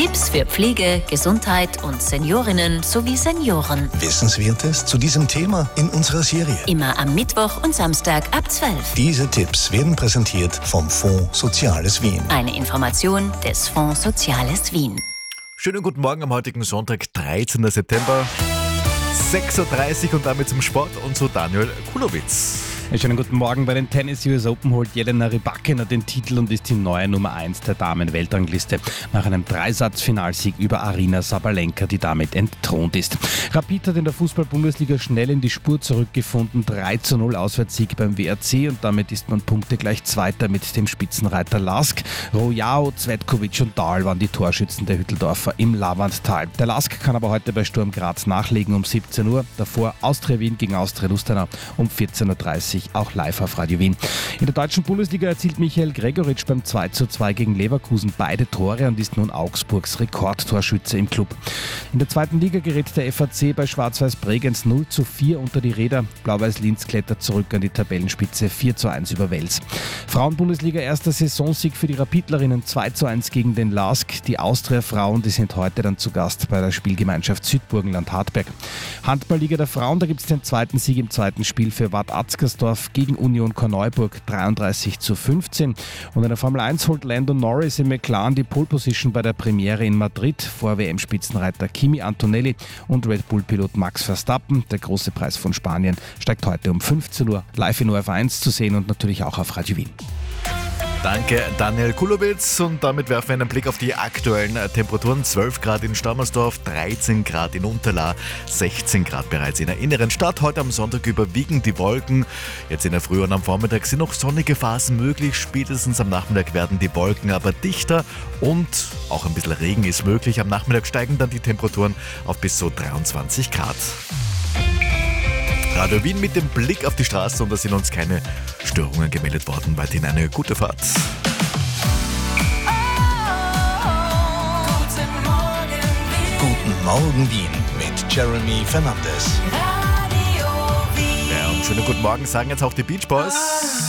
Tipps für Pflege, Gesundheit und Seniorinnen sowie Senioren. Wissenswertes zu diesem Thema in unserer Serie. Immer am Mittwoch und Samstag ab 12. Diese Tipps werden präsentiert vom Fonds Soziales Wien. Eine Information des Fonds Soziales Wien. Schönen guten Morgen am heutigen Sonntag, 13. September, 6.30 Uhr und damit zum Sport und zu Daniel Kulowitz. Schönen guten Morgen. Bei den Tennis US Open holt Jelena Rybakina den Titel und ist die neue Nummer 1 der Damen-Weltrangliste. Nach einem Dreisatz-Finalsieg über Aryna Sabalenka, die damit entthront ist. Rapid hat in der Fußball-Bundesliga schnell in die Spur zurückgefunden. 3:0 Auswärtssieg beim WRC und damit ist man punktegleich Zweiter mit dem Spitzenreiter Lask. Rojao, Cvetkovic und Dahl waren die Torschützen der Hütteldorfer im Lavandtal. Der Lask kann aber heute bei Sturm Graz nachlegen um 17 Uhr. Davor Austria Wien gegen Austria Lustenau um 14.30 Uhr. Auch live auf Radio Wien. In der deutschen Bundesliga erzielt Michael Gregoritsch beim 2:2 gegen Leverkusen beide Tore und ist nun Augsburgs Rekordtorschütze im Club. In der zweiten Liga gerät der FAC bei Schwarz-Weiß Bregenz 0:4 unter die Räder. Blau-Weiß Linz klettert zurück an die Tabellenspitze 4:1 über Wels. Frauen-Bundesliga erster Saisonsieg für die Rapidlerinnen 2:1 gegen den Lask. Die Austria-Frauen, die sind heute dann zu Gast bei der Spielgemeinschaft Südburgenland-Hartberg. Handballliga der Frauen, da gibt es den zweiten Sieg im zweiten Spiel für Wad Atzgersdorf gegen Union Korneuburg 33:15. Und in der Formel 1 holt Lando Norris in McLaren die Pole Position bei der Premiere in Madrid vor WM-Spitzenreiter Kimi Antonelli und Red Bull-Pilot Max Verstappen. Der große Preis von Spanien steigt heute um 15 Uhr live in ORF1 zu sehen und natürlich auch auf Radio Wien. Danke Daniel Kulowitz und damit werfen wir einen Blick auf die aktuellen Temperaturen. 12 Grad in Stammersdorf, 13 Grad in Unterlaa, 16 Grad bereits in der inneren Stadt. Heute am Sonntag überwiegen die Wolken. Jetzt in der Früh und am Vormittag sind noch sonnige Phasen möglich. Spätestens am Nachmittag werden die Wolken aber dichter und auch ein bisschen Regen ist möglich. Am Nachmittag steigen dann die Temperaturen auf bis zu 23 Grad. Radio Wien mit dem Blick auf die Straße und da sind uns keine Störungen gemeldet worden. Weiterhin eine gute Fahrt. Guten Morgen Wien mit Jeremy Fernandes. Ja, und schönen guten Morgen sagen jetzt auch die Beach Boys.